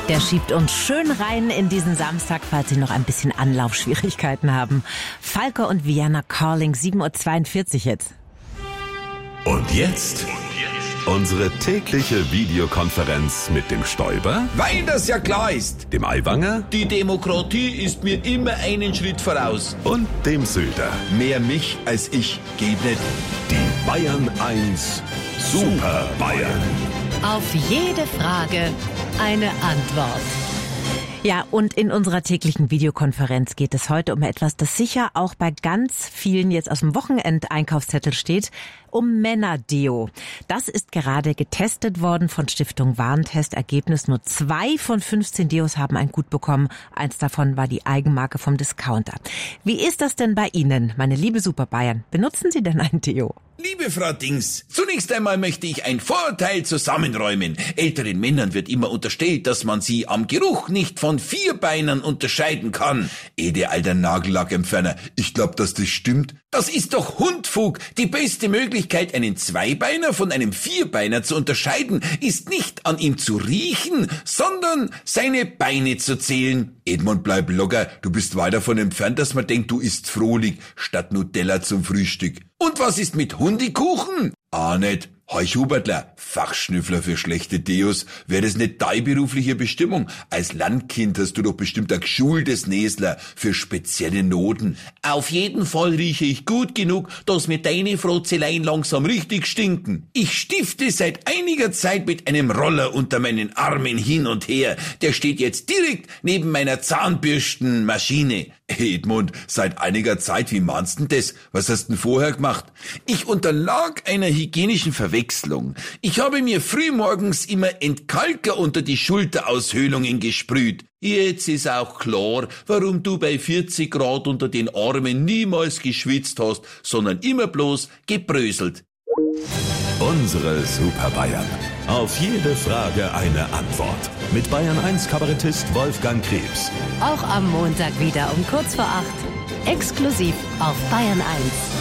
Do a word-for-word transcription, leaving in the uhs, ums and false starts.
Der schiebt uns schön rein in diesen Samstag, falls Sie noch ein bisschen Anlaufschwierigkeiten haben. Falco und Vienna Calling, sieben Uhr zweiundvierzig jetzt. Und jetzt unsere tägliche Videokonferenz mit dem Stoiber, weil das ja klar ist. dem Aiwanger Die Demokratie ist mir immer einen Schritt voraus. und dem Söder. Mehr mich als ich geht nicht. Die Bayern eins Super Bayern. Auf jede Frage eine Antwort. Ja, und in unserer täglichen Videokonferenz geht es heute um etwas, das sicher auch bei ganz vielen jetzt aus dem Wochenendeinkaufszettel steht, um Männerdeo. Das ist gerade getestet worden von Stiftung Warentest. Ergebnis: nur zwei von fünfzehn Deos haben ein Gut bekommen. Eins davon war die Eigenmarke vom Discounter. Wie ist das denn bei Ihnen, meine liebe Super Bayern? Benutzen Sie denn ein Deo? Liebe Frau Dings, zunächst einmal möchte ich ein Vorurteil zusammenräumen. Älteren Männern wird immer unterstellt, dass man sie am Geruch nicht von Vierbeinern unterscheiden kann. Ede, alter Nagellackentferner, ich glaub, dass das stimmt. Das ist doch Hundfug. Die beste Möglichkeit, einen Zweibeiner von einem Vierbeiner zu unterscheiden, ist nicht an ihm zu riechen, sondern seine Beine zu zählen. Edmund, bleib locker, du bist weit davon entfernt, dass man denkt, du isst Frohlig statt Nutella zum Frühstück. Und was ist mit Hundekuchen? Ah, nicht. Heuch Hubertler, Fachschnüffler für schlechte Deos, wäre das nicht deine berufliche Bestimmung? Als Landkind hast du doch bestimmt ein geschultes Näsler für spezielle Noten. Auf jeden Fall rieche ich gut genug, dass mir deine Frotzeleien langsam richtig stinken. Ich stifte seit einiger Zeit mit einem Roller unter meinen Armen hin und her. Der steht jetzt direkt neben meiner Zahnbürstenmaschine. Edmund, seit einiger Zeit, wie meinst denn das? Was hast denn vorher gemacht? Ich unterlag einer hygienischen Verwechslung. Ich habe mir frühmorgens immer Entkalker unter die Schulteraushöhlungen gesprüht. Jetzt ist auch klar, warum du bei vierzig Grad unter den Armen niemals geschwitzt hast, sondern immer bloß gebröselt. Unsere Super Bayern. Auf jede Frage eine Antwort. Mit Bayern eins Kabarettist Wolfgang Krebs. Auch am Montag wieder um kurz vor acht. Exklusiv auf Bayern eins.